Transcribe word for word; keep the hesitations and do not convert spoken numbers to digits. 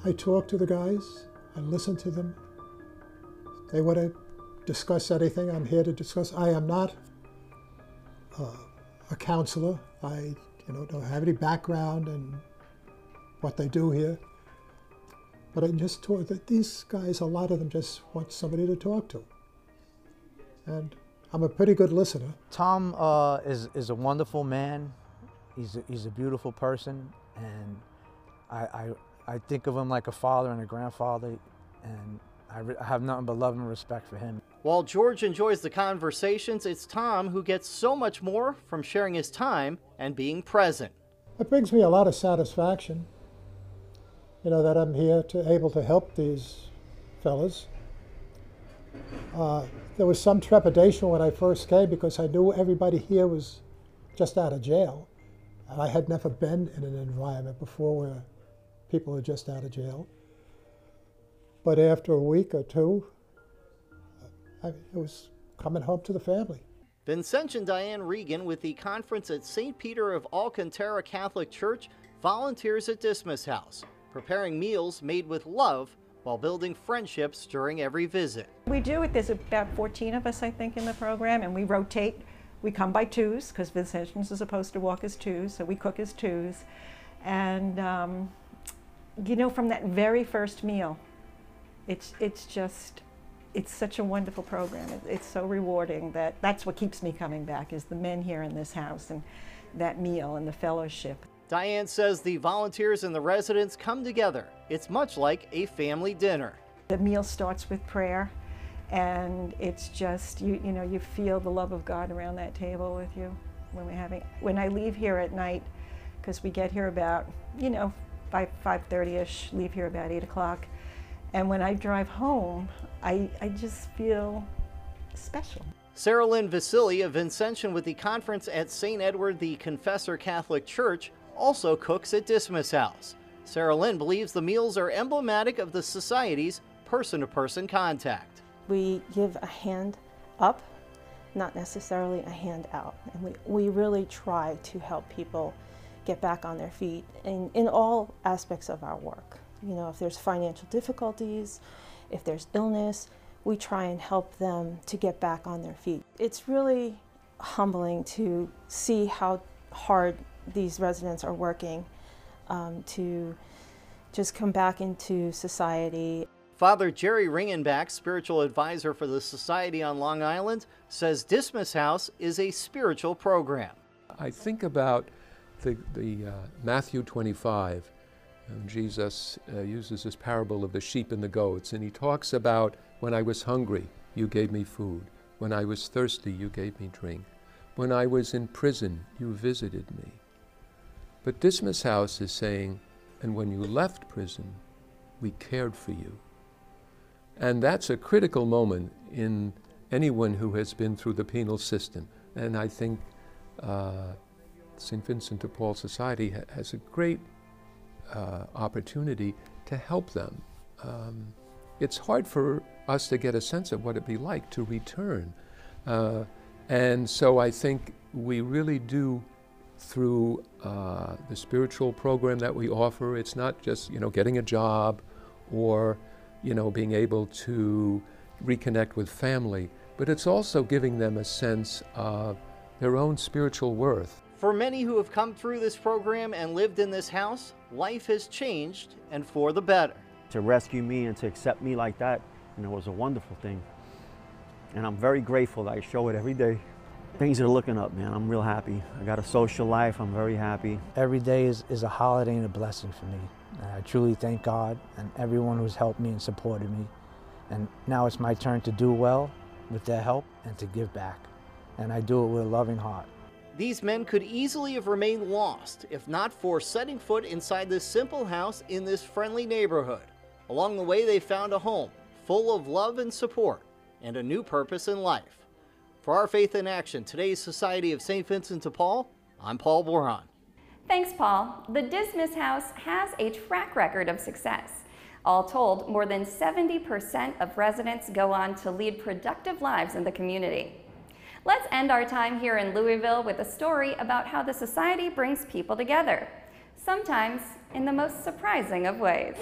I talk to the guys, I listen to them. They want to discuss anything, I'm here to discuss. I am not uh, a counselor. I you know, don't have any background in what they do here. But I just talk that these guys, a lot of them just want somebody to talk to. And I'm a pretty good listener. Tom uh, is, is a wonderful man. He's a, he's a beautiful person. And I, I, I think of him like a father and a grandfather. And I, re I have nothing but love and respect for him. While George enjoys the conversations, it's Tom who gets so much more from sharing his time and being present. It brings me a lot of satisfaction, you know, that I'm here to able to help these fellas. Uh, there was some trepidation when I first came because I knew everybody here was just out of jail. And I had never been in an environment before where people are just out of jail. But after a week or two, I, it was coming home to the family. Vincentian Diane Regan with the conference at Saint Peter of Alcantara Catholic Church volunteers at Dismas House, preparing meals made with love while building friendships during every visit. We do it. There's about fourteen of us, I think, in the program, and we rotate. We come by twos, because Vincentians are supposed to walk as twos, so we cook as twos. And, um, you know, from that very first meal, it's, it's just, it's such a wonderful program. It, it's so rewarding that that's what keeps me coming back, is the men here in this house and that meal and the fellowship. Diane says the volunteers and the residents come together. It's much like a family dinner. The meal starts with prayer, and it's just, you, you know, you feel the love of God around that table with you when we're having, when I leave here at night, because we get here about, you know, five, five thirty-ish, leave here about eight o'clock. And when I drive home, I, I just feel special. Sarah Lynn Vasili of Vincentian with the conference at Saint Edward the Confessor Catholic Church also cooks at Dismas House. Sarah Lynn believes the meals are emblematic of the Society's person-to-person contact. We give a hand up, not necessarily a hand out. And we, we really try to help people get back on their feet in, in all aspects of our work. You know, if there's financial difficulties, if there's illness, we try and help them to get back on their feet. It's really humbling to see how hard these residents are working um, to just come back into society. Father Jerry Ringenbach, spiritual advisor for the Society on Long Island, says Dismas House is a spiritual program. I think about the, the uh, Matthew twenty-five. And Jesus uh, uses this parable of the sheep and the goats, and he talks about, when I was hungry, you gave me food. When I was thirsty, you gave me drink. When I was in prison, you visited me. But Dismas House is saying, and when you left prison, we cared for you. And that's a critical moment in anyone who has been through the penal system. And I think uh, Saint Vincent de Paul Society ha has a great Uh, opportunity to help them. Um, it's hard for us to get a sense of what it'd be like to return. Uh, and so I think we really do, through uh, the spiritual program that we offer, it's not just, you know, getting a job or, you know, being able to reconnect with family, but it's also giving them a sense of their own spiritual worth. For many who have come through this program and lived in this house, life has changed, and for the better. To rescue me and to accept me like that, you know, was a wonderful thing. And I'm very grateful that I show it every day. Things are looking up, man. I'm real happy. I got a social life. I'm very happy. Every day is, is a holiday and a blessing for me. And I truly thank God and everyone who's helped me and supported me. And now it's my turn to do well with their help and to give back. And I do it with a loving heart. These men could easily have remained lost if not for setting foot inside this simple house in this friendly neighborhood. Along the way, they found a home full of love and support and a new purpose in life. For Our Faith in Action, today's Society of Saint Vincent de Paul, I'm Paul Borhan. Thanks, Paul. The Dismas House has a track record of success. All told, more than seventy percent of residents go on to lead productive lives in the community. Let's end our time here in Louisville with a story about how the Society brings people together, sometimes in the most surprising of ways.